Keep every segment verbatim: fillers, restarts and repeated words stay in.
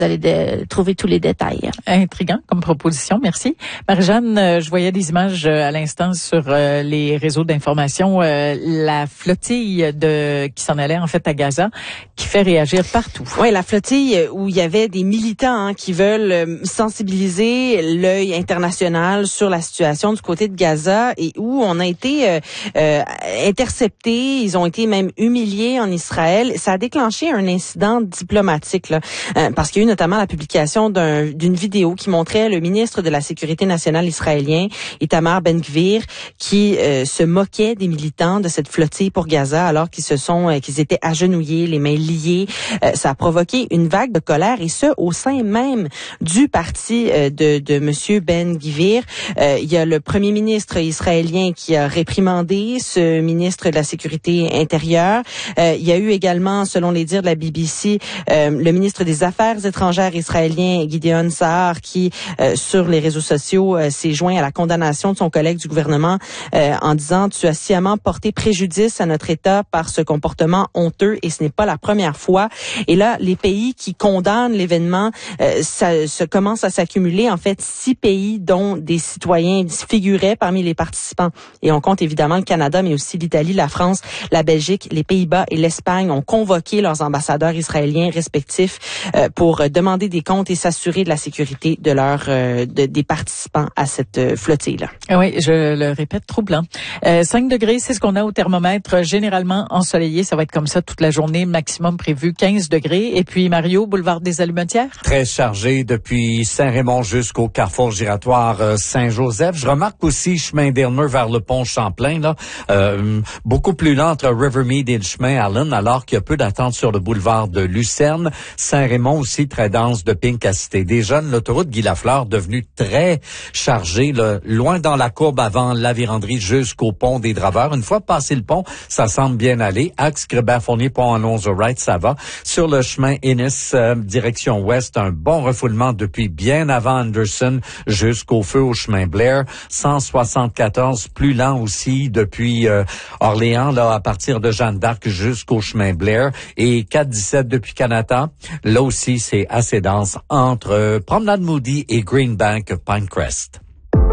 Vous allez de, trouver tous les détails. Intriguant comme proposition, merci. Marie-Jeanne, euh, je voyais des images euh, à l'instant sur euh, les réseaux d'information, euh, la flottille de qui s'en allait en fait à Gaza, qui fait réagir partout. Oui, la flottille où il y avait des militants hein, qui veulent sensibiliser l'œil international sur la situation du côté de Gaza et où on a été euh, euh, interceptés, ils ont été même humiliés en Israël. Ça a déclenché un incident diplomatique là, euh, parce qu'il y a eu notamment la publication d'un, d'une vidéo qui montrait le ministre de la Sécurité nationale israélien, Itamar Ben-Gvir, qui euh, se moquait des militants de cette flottille pour Gaza alors qu'ils se sont, euh, qu'ils étaient agenouillés, les mains liées. Euh, ça a provoqué une vague de colère et ce, au sein même du parti euh, de, de Monsieur Ben-Gvir. Euh, il y a le premier ministre israélien qui a réprimandé ce ministre de la Sécurité intérieure. Euh, il y a eu également, selon les dires de la B B C, euh, le ministre des Affaires étrangères israélien Gideon Sa'ar qui, euh, sur les réseaux sociaux, euh, s'est joint à la condamnation de son collègue du gouvernement euh, en disant « Tu as sciemment porté préjudice à notre État par ce comportement honteux et ce n'est pas la première fois. » Et là, les pays qui condamnent l'événement, euh, ça, ça commence à s'accumuler. En fait, six pays dont des citoyens figuraient parmi les participants. Et on compte évidemment le Canada, mais aussi l'Italie, la France, la Belgique, les Pays-Bas et l'Espagne ont convoqué leurs ambassadeurs israéliens respectifs euh, pour demander des comptes et s'assurer de la sécurité de leurs euh, de, des participants à cette euh, flottille-là. Oui, je le répète, troublant. Euh, cinq degrés, c'est ce qu'on a au thermomètre, généralement ensoleillé. Ça va être comme ça toute la journée, maximum prévu quinze degrés. Et puis, Mario, boulevard des Allumetières? Très chargé depuis Saint-Raymond jusqu'au carrefour giratoire euh, Saint-Joseph. Je remarque aussi chemin d'Irmer vers le pont Champlain, là, euh, beaucoup plus lent entre Rivermead et le chemin Allen, alors qu'il y a peu d'attente sur le boulevard de Lucerne. Saint-Raymond aussi très dense de Pink à Cité des Jeunes. L'autoroute Guy Lafleur devenue très chargée, là, loin dans la courbe avant la Vérandrie jusqu'au pont des Draveurs. Une fois passé le pont, ça semble bien aller. Axe Grébert-Fournier, pont Alonso Wright, ça va. Sur le chemin Innis, euh, direction ouest, un bon refoulement depuis bien avant Anderson jusqu'au feu au chemin Blair. cent soixante-quatorze, plus lent aussi depuis euh, Orléans, là, à partir de Jeanne d'Arc jusqu'au chemin Blair. Et quatre dix-sept depuis Canada. Là aussi, c'est assez dense entre euh, Promenade Moody et Greenbank Pinecrest.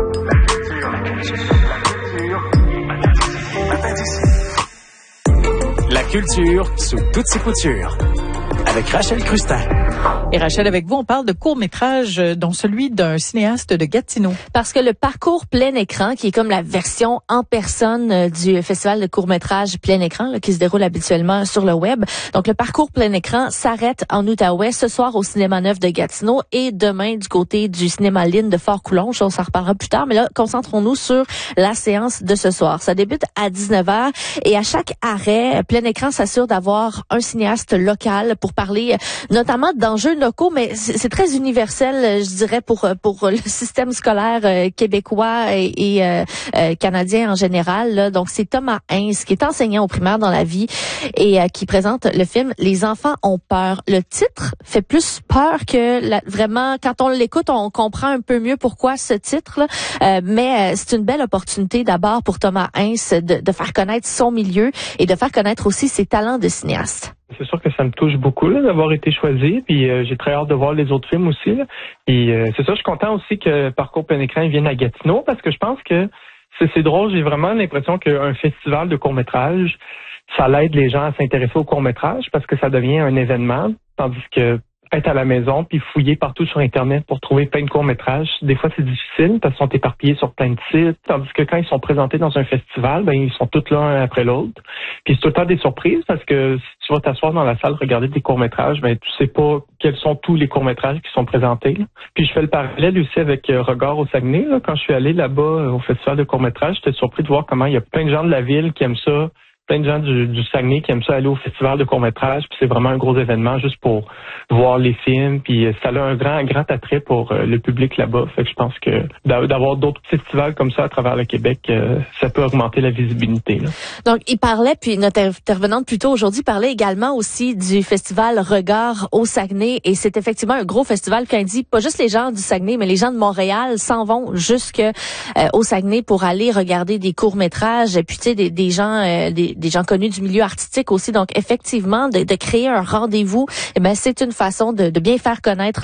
La culture sous toutes ses coutures. Avec Rachel Crustin. Et Rachel, avec vous, on parle de court-métrage, dont celui d'un cinéaste de Gatineau. Parce que le parcours plein écran, qui est comme la version en personne du festival de court-métrage plein écran, là, qui se déroule habituellement sur le web. Donc, le parcours plein écran s'arrête en Outaouais ce soir au Cinéma Neuf de Gatineau et demain du côté du Cinéma Lynn de Fort-Coulonge. On s'en reparlera plus tard, mais là, concentrons-nous sur la séance de ce soir. Ça débute à dix-neuf heures et à chaque arrêt, plein écran s'assure d'avoir un cinéaste local pour parler notamment d'enjeux locaux, mais c'est très universel, je dirais, pour pour le système scolaire euh, québécois et, et euh, euh, canadien en général. Là. Donc, c'est Thomas Hintz, qui est enseignant au primaire dans la vie et euh, qui présente le film « Les enfants ont peur ». Le titre fait plus peur que la, vraiment, quand on l'écoute, on comprend un peu mieux pourquoi ce titre. Euh, mais euh, c'est une belle opportunité d'abord pour Thomas Hintz de, de faire connaître son milieu et de faire connaître aussi ses talents de cinéaste. C'est sûr que ça me touche beaucoup là, d'avoir été choisi, puis euh, j'ai très hâte de voir les autres films aussi. Là. Et euh, c'est ça, je suis content aussi que Parcours plein écran vienne à Gatineau, parce que je pense que c'est, c'est drôle, j'ai vraiment l'impression qu'un festival de court-métrage, ça l'aide les gens à s'intéresser au court-métrage, parce que ça devient un événement, tandis que être à la maison puis fouiller partout sur Internet pour trouver plein de courts-métrages, des fois c'est difficile parce qu'ils sont éparpillés sur plein de sites, tandis que quand ils sont présentés dans un festival, ben ils sont tous là un après l'autre. Puis c'est tout le temps des surprises parce que si tu vas t'asseoir dans la salle regarder des courts-métrages, ben tu sais pas quels sont tous les courts-métrages qui sont présentés. Là. Puis je fais le parallèle aussi avec euh, Regard au Saguenay. Là. Quand je suis allé là-bas euh, au festival de courts-métrages, j'étais surpris de voir comment il y a plein de gens de la ville qui aiment ça, plein de gens du, du Saguenay qui aiment ça aller au festival de court-métrage, puis c'est vraiment un gros événement juste pour voir les films, puis ça a un grand, grand attrait pour euh, le public là-bas. Fait que je pense que d'avoir d'autres festivals comme ça à travers le Québec, euh, ça peut augmenter la visibilité. Là. Donc, il parlait, puis notre intervenante plus tôt aujourd'hui parlait également aussi du festival Regard au Saguenay, et c'est effectivement un gros festival. Quand il dit pas juste les gens du Saguenay, mais les gens de Montréal s'en vont jusque euh, au Saguenay pour aller regarder des courts-métrages, et puis tu sais, des, des gens, euh, des des gens connus du milieu artistique aussi. Donc, effectivement, de, de créer un rendez-vous, eh ben, c'est une façon de, de bien faire connaître